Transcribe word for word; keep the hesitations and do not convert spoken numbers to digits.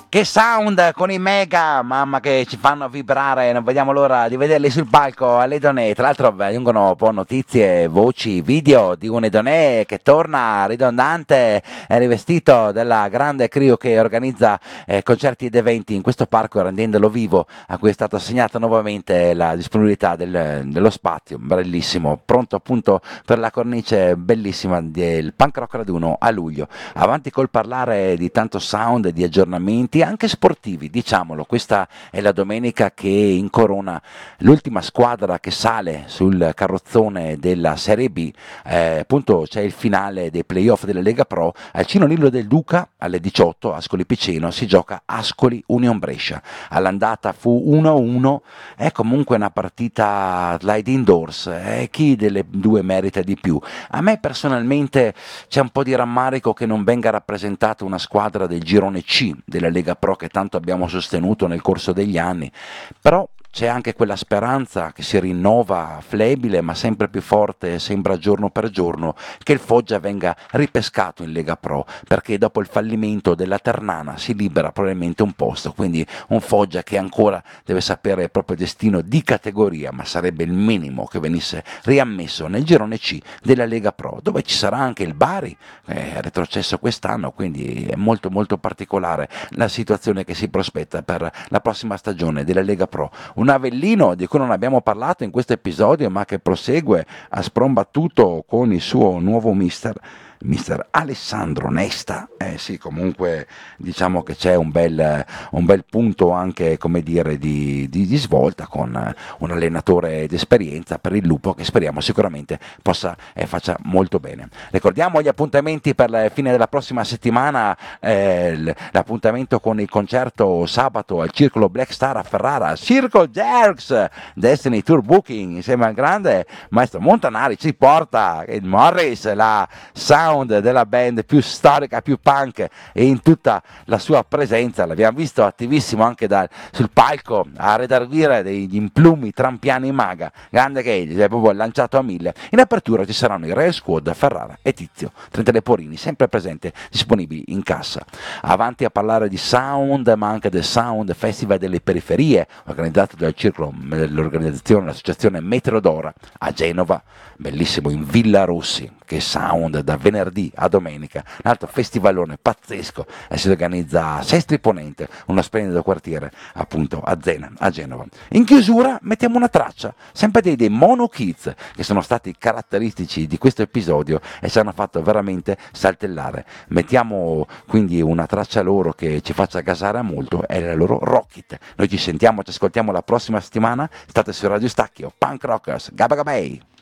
Che sound con i mega, mamma che ci fanno vibrare, non vediamo l'ora di vederli sul palco all'Edonè. Tra l'altro vengono poi notizie, voci, video di un Edonè che torna ridondante e rivestito della grande crew che organizza eh, concerti ed eventi in questo parco, rendendolo vivo, a cui è stata assegnata nuovamente la disponibilità del- dello spazio, bellissimo, pronto appunto per la cornice bellissima del Punk Rock Raduno a luglio. Avanti col parlare di tanto sound e di aggiornamenti anche sportivi, diciamolo. Questa è la domenica che incorona l'ultima squadra che sale sul carrozzone della Serie B. Eh, appunto c'è il finale dei playoff della Lega Pro al Cinonillo del Duca alle diciotto. Ascoli Piceno si gioca Ascoli Union Brescia. All'andata fu uno a uno, è comunque una partita slide indoors, eh, chi delle due merita di più? A me personalmente c'è un po' di rammarico che non venga rappresentata una squadra del girone C della Lega Pro che tanto abbiamo sostenuto nel corso degli anni, però c'è anche quella speranza che si rinnova flebile ma sempre più forte, sembra giorno per giorno, che il Foggia venga ripescato in Lega Pro, perché dopo il fallimento della Ternana si libera probabilmente un posto, quindi un Foggia che ancora deve sapere il proprio destino di categoria, ma sarebbe il minimo che venisse riammesso nel girone C della Lega Pro, dove ci sarà anche il Bari, eh, è retrocesso quest'anno, quindi è molto molto particolare la situazione che si prospetta per la prossima stagione della Lega Pro. Un Avellino di cui non abbiamo parlato in questo episodio, ma che prosegue a sprombattuto con il suo nuovo mister, mister Alessandro Nesta. Eh sì, comunque diciamo che c'è un bel, un bel punto anche, come dire, di, di, di svolta con un allenatore d'esperienza per il Lupo che speriamo sicuramente possa e eh, faccia molto bene. Ricordiamo gli appuntamenti per la fine della prossima settimana, eh, l'appuntamento con il concerto sabato al Circolo Black Star a Ferrara, Circle Jerks, Destiny Tour Booking, insieme al grande maestro Montanari ci porta Ed Morris, la sound della band più storica, più punk e in tutta la sua presenza. L'abbiamo visto attivissimo anche da, sul palco a redarguire degli implumi trampiani maga, grande Cage, è proprio lanciato a mille. In apertura ci saranno i Real Squad, Ferrara e Tizio Trentale Porini, sempre presente, disponibili in cassa. Avanti a parlare di sound, ma anche del Sound Festival delle Periferie, organizzato dal circolo dell'organizzazione, l'associazione Meterodora a Genova, bellissimo, in Villa Rossi. Che sound, da venerdì a domenica, un altro festivalone pazzesco, e si organizza a Sestri Ponente, uno splendido quartiere appunto a Zena, a Genova. In chiusura mettiamo una traccia, sempre dei, dei Mono Kids, che sono stati caratteristici di questo episodio e ci hanno fatto veramente saltellare. Mettiamo quindi una traccia loro che ci faccia gasare molto, è la loro Rocket. Noi ci sentiamo, ci ascoltiamo la prossima settimana, state su Radio Stacchio, Punk Rockers, Gabba Gabay!